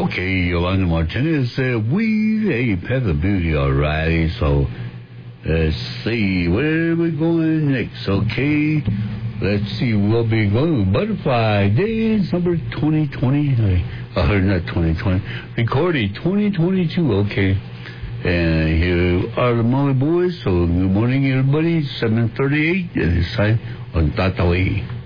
Okay, Yolanda Martinez, we have the beauty already, so let's see, where are we going next? Okay, let's see, we'll be going with Butterfly Days number 2020, not 2020, recording 2022, okay. And here are the Molly Boys, so good morning everybody, 7:38 at this time on Tatawi.